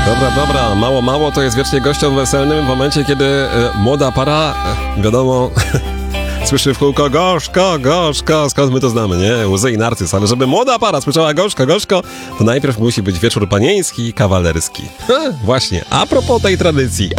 Dobra, mało to jest wiecznie gościom weselnym w momencie, kiedy młoda para, wiadomo, słyszy w kółko gorzko, skąd my to znamy, nie? Łzy i narcyz, ale żeby młoda para słyszała gorzko, to najpierw musi być wieczór panieński, kawalerski. Właśnie, a propos tej tradycji.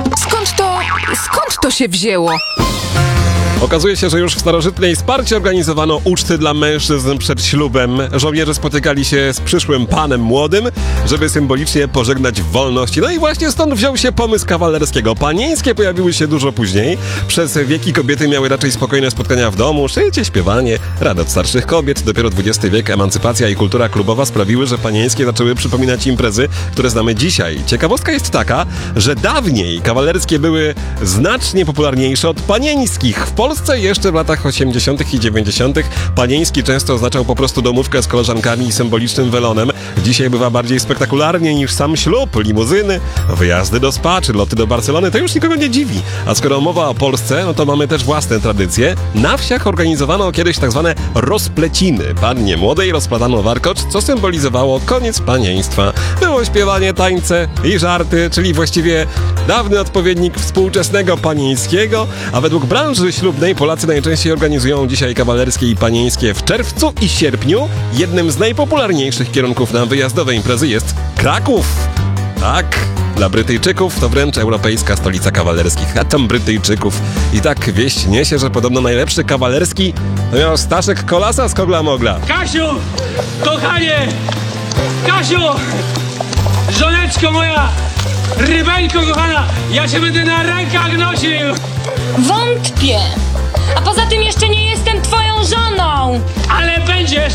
Skąd to się wzięło? Okazuje się, że już w starożytnej Sparcie organizowano uczty dla mężczyzn przed ślubem. Żołnierze spotykali się z przyszłym panem młodym, żeby symbolicznie pożegnać wolność. No i właśnie stąd wziął się pomysł kawalerskiego. Panieńskie pojawiły się dużo później. Przez wieki kobiety miały raczej spokojne spotkania w domu, szycie, śpiewanie, rady od starszych kobiet. Dopiero XX wiek, emancypacja i kultura klubowa sprawiły, że panieńskie zaczęły przypominać imprezy, które znamy dzisiaj. Ciekawostka jest taka, że dawniej kawalerskie były znacznie popularniejsze od panieńskich. W Polsce jeszcze w latach 80. i 90. panieński często oznaczał po prostu domówkę z koleżankami i symbolicznym welonem. Dzisiaj bywa bardziej spektakularnie niż sam ślub, limuzyny, wyjazdy do spa czy loty do Barcelony, to już nikogo nie dziwi. A skoro mowa o Polsce, no to mamy też własne tradycje. Na wsiach organizowano kiedyś tak zwane rozpleciny. Pannie młodej rozplatano warkocz, co symbolizowało koniec panieństwa. Było śpiewanie, tańce i żarty, czyli właściwie dawny odpowiednik współczesnego panieńskiego, a według branży ślubnej Polacy najczęściej organizują dzisiaj kawalerskie i panieńskie w czerwcu i sierpniu. Jednym z najpopularniejszych kierunków na wyjazdowe imprezy jest Kraków. Tak, dla Brytyjczyków to wręcz europejska stolica kawalerskich, a tam Brytyjczyków. I tak wieść niesie, że podobno najlepszy kawalerski to miał Staszek Kolasa z Kogla Mogla. Kasiu! Kochanie! Kasiu! Żoneczko moja! Rybeńko kochana! Ja cię będę na rękach nosił! Wątpię. A poza tym jeszcze nie jestem twoją żoną. Ale będziesz!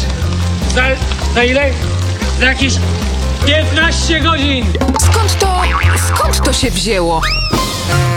Za ile? Za jakieś 15 godzin! Skąd to się wzięło?